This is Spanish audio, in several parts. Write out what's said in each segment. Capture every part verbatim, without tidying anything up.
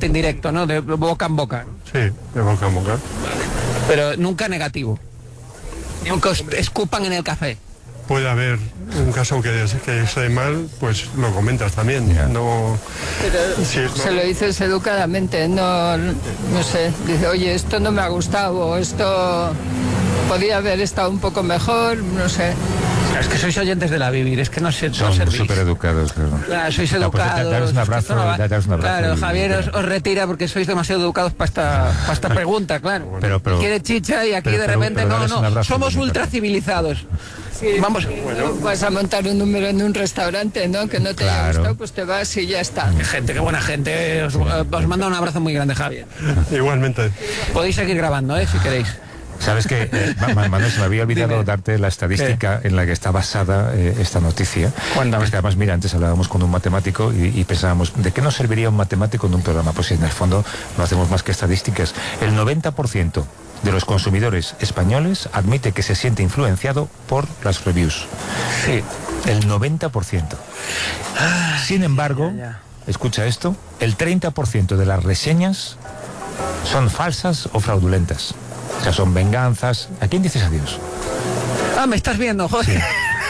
totalmente indirecto, ¿no? De boca en boca. Sí, de boca en boca. Pero nunca negativo. Ni aunque os escupan en el café. Puede haber un caso que, que esté mal, pues lo comentas también. Yeah. No, Pero sí, no. Se lo dices educadamente, no, no sé. Dice, oye, esto no me ha gustado, esto podía haber estado un poco mejor, no sé. Es que sois oyentes de la Vivir, es que no sé, son no súper educados. Claro, claro sois educados. No, pues, daros un abrazo, no va... daros un abrazo. Claro, y... Javier os, os retira porque sois demasiado educados para esta, para esta pregunta, claro. Pero, pero, quiere chicha y aquí pero, de repente pero, pero no, no, somos ultra civilizados. Sí, vamos. Bueno. Vas a montar un número en un restaurante, ¿no? Que no te claro. haya gustado, pues te vas y ya está. Qué gente, qué buena gente. Os, os manda un abrazo muy grande, Javier. Igualmente. Podéis seguir grabando, ¿eh? Si queréis. Sabes que, eh, Manuel, se me había olvidado Dime. darte la estadística ¿Qué? en la que está basada eh, esta noticia. Cuéntame. Es que además, mira, antes hablábamos con un matemático y, y pensábamos, ¿de qué nos serviría un matemático en un programa? Pues en el fondo no hacemos más que estadísticas. El noventa por ciento de los consumidores españoles admite que se siente influenciado por las reviews. Sí. El noventa por ciento. Ah, Sin embargo, ya, ya. escucha esto, el treinta por ciento de las reseñas son falsas o fraudulentas. O sea, son venganzas. ¿A quién dices adiós? Ah, me estás viendo, joder. Sí.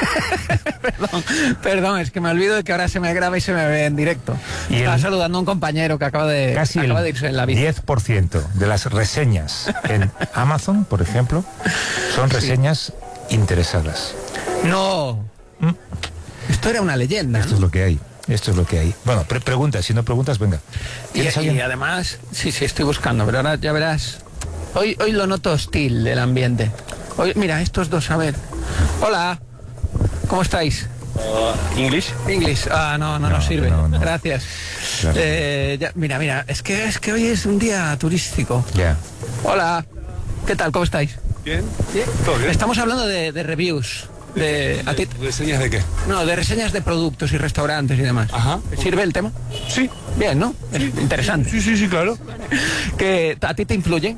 perdón, perdón, es que me olvido de que ahora se me graba y se me ve en directo. Y Estaba el, saludando a un compañero que acaba de, casi acaba el de irse en la bici. diez por ciento de las reseñas en Amazon, por ejemplo, son reseñas sí. interesadas. No. ¿Mm? Esto era una leyenda. Esto ¿no? es lo que hay. Esto es lo que hay. Bueno, pre pregunta, si no preguntas, venga. Y, y además, sí, sí, estoy buscando, pero ahora ya verás. Hoy, hoy lo noto hostil el ambiente. Hoy, mira, estos dos, a ver. Hola, ¿cómo estáis? Uh, English. English. Ah, no, no, no nos sirve. No, no. Gracias. Claro. Eh, ya, mira, mira, es que es que hoy es un día turístico. Ya. Yeah. Hola, ¿qué tal? ¿Cómo estáis? Bien. ¿Bien? ¿Todo bien? Estamos hablando de, de reviews. De, ¿De, de, ¿Reseñas de qué? No, de reseñas de productos y restaurantes y demás. Ajá. ¿Sirve el tema? Sí. Bien, ¿no? Sí. Es interesante. Sí, sí, sí, claro. ¿Que a ti te influyen?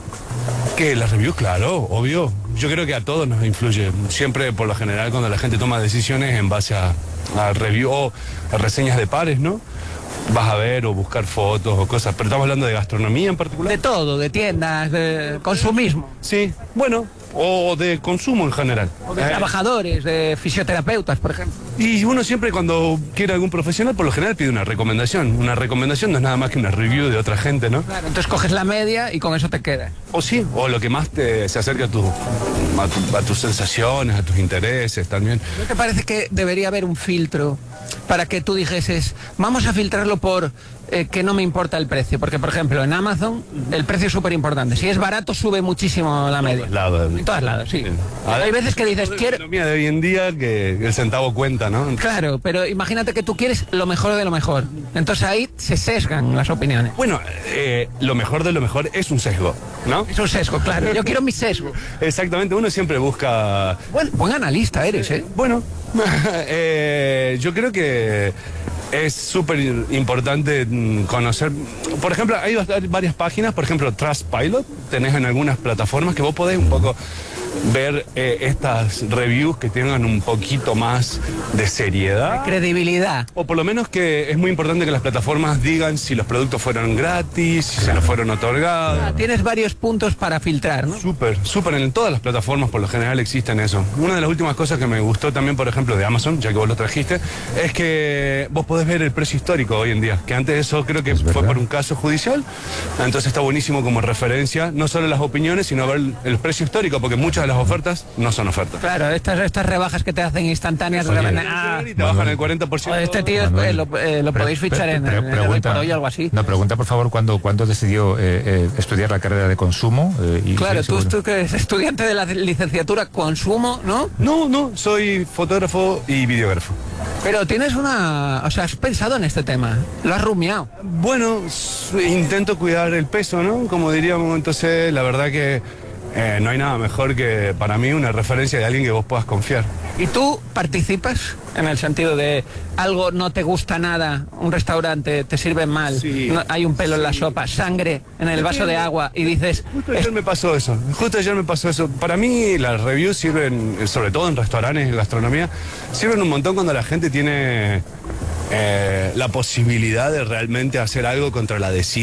Que las reviews, claro, obvio. Yo creo que a todos nos influye. Siempre, por lo general, cuando la gente toma decisiones en base a, a review o a reseñas de pares, ¿no? Vas a ver o buscar fotos o cosas. Pero estamos hablando de gastronomía en particular. De todo, de tiendas, de consumismo. Sí, bueno, o de consumo en general. O de eh. trabajadores, de fisioterapeutas, por ejemplo. Y uno siempre cuando quiere algún profesional, por lo general pide una recomendación. Una recomendación no es nada más que una review de otra gente, ¿no? Claro, entonces coges la media y con eso te quedas. O sí, o lo que más te, se acerca a, tu, a, tu, a tus sensaciones, a tus intereses también. ¿No te parece que debería haber un filtro para que tú dijeses, vamos a filtrarlo por eh, que no me importa el precio? Porque, por ejemplo, en Amazon el precio es súper importante. Si es barato, sube muchísimo la media. En todos lados. En todos lados, sí. sí. Hay veces que dices, quiero... La economía de hoy en día que el centavo cuenta, ¿no? Claro, pero imagínate que tú quieres lo mejor de lo mejor. Entonces ahí se sesgan las opiniones. Bueno, eh, lo mejor de lo mejor es un sesgo, ¿no? Es un sesgo, claro. Yo quiero mi sesgo. Exactamente, uno siempre busca... Buen, buen analista eres, ¿eh? Bueno, eh, yo creo que es súper importante conocer, por ejemplo, hay varias páginas, por ejemplo, Trustpilot, tenés en algunas plataformas que vos podés un poco ver eh, estas reviews que tengan un poquito más de seriedad. De credibilidad. O por lo menos que es muy importante que las plataformas digan si los productos fueron gratis, si se los fueron otorgados. Ah, tienes varios puntos para filtrar, ¿no? Súper, súper. En todas las plataformas por lo general existen eso. Una de las últimas cosas que me gustó también, por ejemplo, de Amazon, ya que vos lo trajiste, es que vos podés ver el precio histórico hoy en día. Que antes eso creo que ¿Es fue verdad? por un caso judicial. Entonces está buenísimo como referencia, no solo las opiniones, sino ver el, el precio histórico, porque muchas de las ofertas no son ofertas. Claro, estas, estas rebajas que te hacen instantáneas, Oye, repente, ah, y te bajan el cuarenta por ciento. este tío eh, lo, eh, lo podéis fichar en, en, en el Hoy por Hoy o algo así. No, pregunta por favor cuándo, cuándo decidió eh, eh, estudiar la carrera de consumo. Eh, y, claro, sí, tú, bueno. tú que eres estudiante de la licenciatura consumo, ¿no? No, no, soy fotógrafo y videógrafo. Pero tienes una... O sea, has pensado en este tema, lo has rumiado. Bueno, intento cuidar el peso, ¿no? Como diríamos, entonces la verdad que eh, no hay nada mejor que para mí una referencia de alguien que vos puedas confiar. ¿Y tú participas en el sentido de algo no te gusta nada, un restaurante te sirve mal, sí, no, hay un pelo sí. en la sopa, sangre en el vaso de agua y dices... Justo ayer me pasó eso, justo ayer me pasó eso. Para mí las reviews sirven, sobre todo en restaurantes, en gastronomía, sirven un montón cuando la gente tiene eh, la posibilidad de realmente hacer algo contra la desidia.